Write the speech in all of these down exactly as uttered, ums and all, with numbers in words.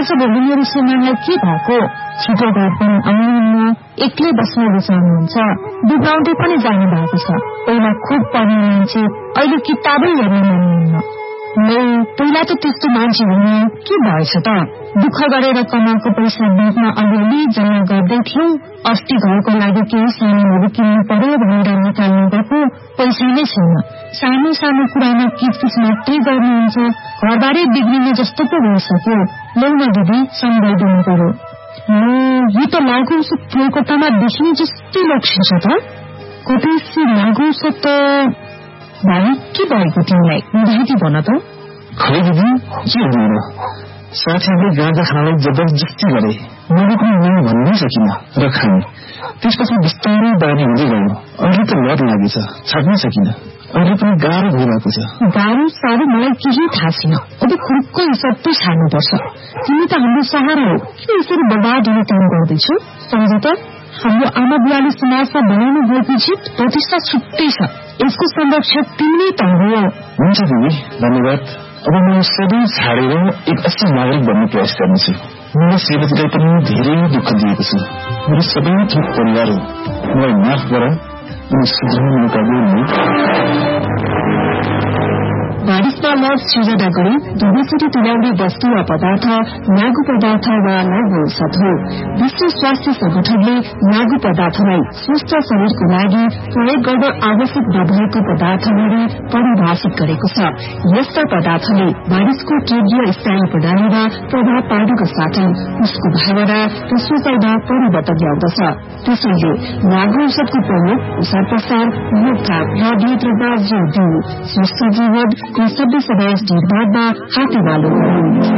आज भोलि मेरो श्रीमानलाई के भएको? छिटो घर पनि आउनुहुन्न, एक्लै बस्न रुचाउनुहुन्छ, बिगाउँदै पनि जानु भएको छ। पहिला खुब पढ्ने मान्छे, अहिले किताबै हेर्न मान्नुहुन्न। नै पहिला त त्यस्तो मान्छे हुने के भएछ त? दुःख गरेर कमाएको पैसा बिचमा अलिअलि जम्मा गर्दै थियौ। अस्ति घरको लागि केही सामानहरू किन्नु पर्यो भनेर निकाल्नु गएको पैसा नै छैन। सानो सानो कुरामा किचकिच मात्रै गर्नुहुन्छ। घरबारे बिग्रिने जस्तो पो भइसक्यो। लौ न दिदी, सम्झाइदिनु पर्यो। यो त लागु औषध कोलकातामा देखिने जस्तै लक्षण छ त। कतै लागु औषध त भाइ के भएको तिमीलाई? निधाइदी भन त। खै दिदी, के हुनु र? साथीहरूले गाँजा खानलाई जबरजस्ती गरे। मैले पनि नै भन्नै सकिनँ र खाएँ। त्यसपछि बिस्तारै बानी हुँदै गयो। अहिले त लत लागेछ, छाड्नै सकिनँ। अहिले पनि गाह्रो भइरहेको छ। गाह्रो साह्रो मलाई केही थाहा छैन। अब खुर्को हिसाब त छाड्नुपर्छ। तिमी त हाम्रो सहारा हो, के यसरी बर्बाद हुने काम गर्दैछौ? सम्झ त, हाम्रो आमा बुवाले समाजमा बनाउनु गएको जित प्रतिष्ठा छुट्टै छ। यसको संरक्षक तिमी त हो। हुन्छ दिदी, धन्यवाद। अब म सबै छाडेर एक असल नागरिक बन्ने प्रयास गर्नेछु। मेरो श्रीमतीलाई पनि धेरै दुःख दिएको छु। मेरो सबै थोक परिवार हो। मलाई माफ गर अनि सुधार्ने मौका दिनु। बारिशमा लस सृजना गरी दुवैचोटि तुल्याउने वस्तु वा पदार्थ लागु पदार्थ वा लागु औषध हो। विश्व स्वास्थ्य संगठनले लागु पदार्थलाई स्वस्थ शरीरको लागि प्रयोग गर्न आवश्यक नभएको पदार्थ गरी परिभाषित गरेको छ। यस्ता पदार्थले मानिसको केन्द्रीय स्नायु प्रणालीमा प्रभाव पार्नुको साथै उसको भावना र सोचाइमा परिवर्तन ल्याउँदछ। त्यसैले लागु औषधको प्रयोग, प्रसार प्रसार, रोकथाम र नियन्त्रणमा जोड़ दिनु स्वस्थ जीवन सभ्य समाज निर्माणमा हातेवालो हो।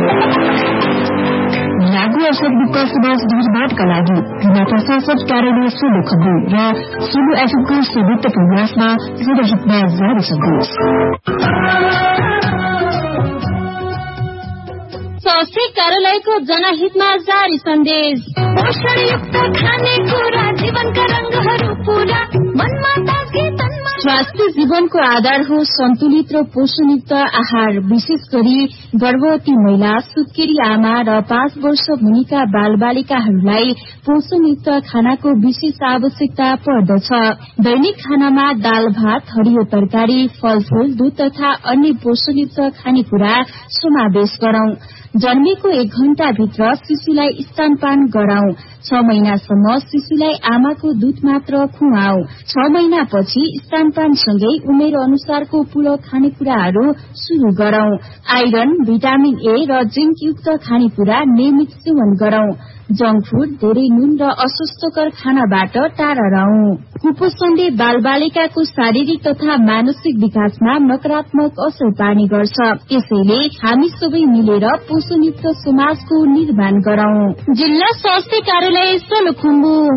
लागु औषध मुक्त समाज निर्माणका लागि जिल्ला प्रशासन कार्यालय सोलुखम्बु र सोलु एफएमको संयुक्त प्रयासमा जनहितमा जारी सन्देश। स्वास्थ्य कार्यालयको जनहितमा जारी सन्देश। पोषणयुक्त खानेकुरा जीवनका रंगहरू पूरा मनमा ताके तनमा। स्वास्थ्य जीवनको आधार हो सन्तुलित र पोषणयुक्त आहार। विशेष गरी गर्भवती महिला, सुत्केरी आमा र पाँच वर्ष मुनिका बाल बालिकाहरूलाई पोषणयुक्त खानाको विशेष आवश्यकता पर्दछ। दैनिक खानामा दाल भात, हरियो तरकारी, फलफूल, दूध तथा अन्य पोषणयुक्त खानेकुरा समावेश गरौं। जन्मेको एक घण्टा भित्र शिशुलाई स्तनपान गराउँ। छ महिनासम्म शिशुलाई आमाको दूध मात्र खुवाऊ। छ महिनापछि स्तनपानसँगै उमेर अनुसारको पूरक खानेकुराहरू शुरू गरौं। आइरन, भिटामिन ए र जिंक युक्त खानेकुरा नियमित सेवन गरौं। जंक फूड, धेरै नुन र अस्वास्थ्यकर खानाबाट टाढा रहौं। कुपोषणले बाल बालिकाको शारीरिक तथा मानसिक विकासमा नकारात्मक असर पार्ने गर्छ। त्यसैले हामी सबै मिलेर पोषणयुक्त समाजको निर्माण गरौं। जिल्ला स्वास्थ्य कार्यालय सोलुखुम्बु।